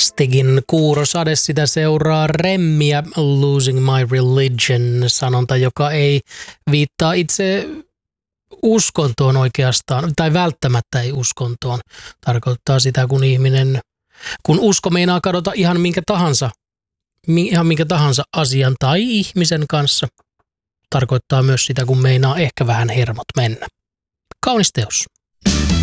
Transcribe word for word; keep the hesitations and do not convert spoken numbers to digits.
Stigin Kuurosade, sitä seuraa Remmiä Losing My Religion, sanonta, joka ei viittaa itse uskontoon oikeastaan, tai välttämättä ei uskontoon. Tarkoittaa sitä, kun ihminen, kun usko meinaa kadota ihan minkä tahansa, ihan minkä tahansa asian tai ihmisen kanssa. Tarkoittaa myös sitä, kun meinaa ehkä vähän hermot mennä. Kaunis teos.